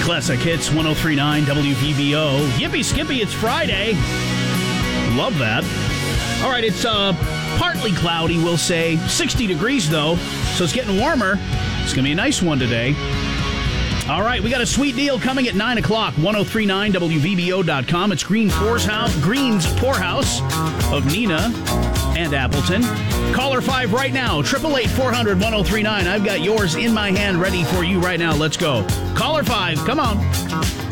Classic Hits 103.9 WVBO. Yippee Skippy, it's Friday. Love that. All right, it's partly cloudy, we'll say. 60 degrees, though, so it's getting warmer. It's going to be a nice one today. All right, we got a sweet deal coming at 9 o'clock, 1039WVBO.com. It's Green's Poorhouse of Neenah and Appleton. Caller 5 right now, 888-400-1039. I've got yours in my hand ready for you right now. Let's go. Caller 5, come on.